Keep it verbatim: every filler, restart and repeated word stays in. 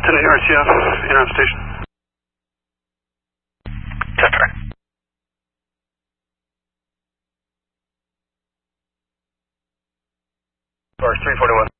ten eight R C F, interrupt station. ten three. Or three forty-one.